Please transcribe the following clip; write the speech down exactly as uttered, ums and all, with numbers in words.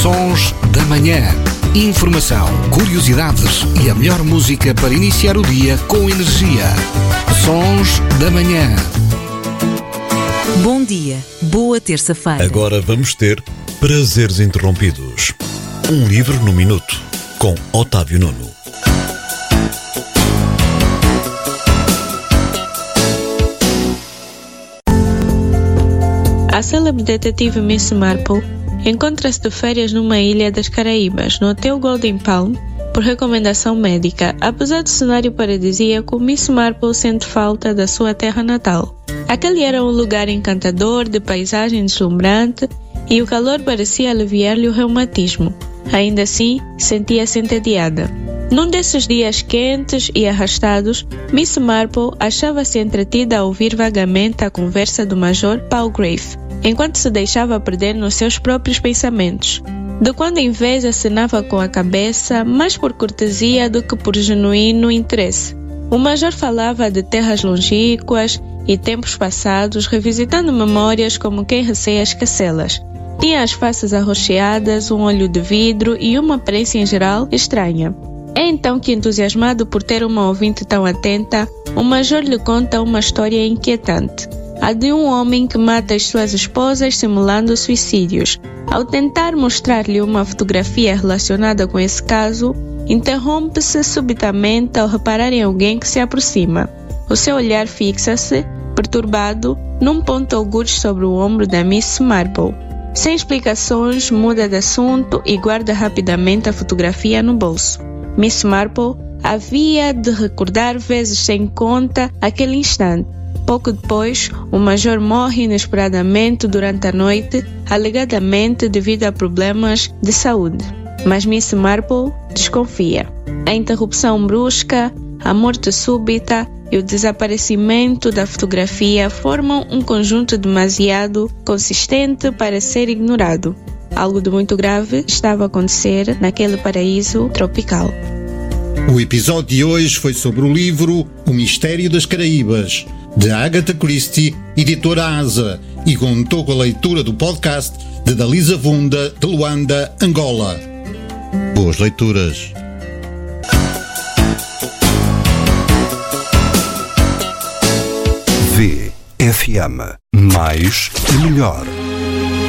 Sons da Manhã. Informação, curiosidades e a melhor música para iniciar o dia com energia. Sons da Manhã. Bom dia, boa terça-feira. Agora vamos ter Prazeres Interrompidos. Um livro no minuto, com Otávio Nuno. A célebre detetive Miss Marple encontra-se de férias numa ilha das Caraíbas, no Hotel Golden Palm, por recomendação médica. Apesar do cenário paradisíaco, Miss Marple sente falta da sua terra natal. Aquele era um lugar encantador, de paisagem deslumbrante, e o calor parecia aliviar-lhe o reumatismo. Ainda assim, sentia-se entediada. Num desses dias quentes e arrastados, Miss Marple achava-se entretida a ouvir vagamente a conversa do Major Palgrave, enquanto se deixava perder nos seus próprios pensamentos. De quando em vez acenava com a cabeça, mais por cortesia do que por genuíno interesse. O Major falava de terras longínquas e tempos passados, revisitando memórias como quem receia esquecê-las. Tinha as faces arroxeadas, um olho de vidro e uma aparência em geral estranha. É então que, entusiasmado por ter uma ouvinte tão atenta, o Major lhe conta uma história inquietante. A de um homem que mata as suas esposas simulando suicídios. Ao tentar mostrar-lhe uma fotografia relacionada com esse caso, interrompe-se subitamente ao reparar em alguém que se aproxima. O seu olhar fixa-se, perturbado, num ponto algures sobre o ombro da Miss Marple. Sem explicações, muda de assunto e guarda rapidamente a fotografia no bolso. Miss Marple havia de recordar vezes sem conta aquele instante. Pouco depois, o Major morre inesperadamente durante a noite, alegadamente devido a problemas de saúde. Mas Miss Marple desconfia. A interrupção brusca, a morte súbita e o desaparecimento da fotografia formam um conjunto demasiado consistente para ser ignorado. Algo de muito grave estava a acontecer naquele paraíso tropical. O episódio de hoje foi sobre o livro O Mistério das Caraíbas, de Agatha Christie, editora Asa, e contou com a leitura do podcast de Dalisa Vunda, de Luanda, Angola. Boas leituras. V F M. Mais e melhor.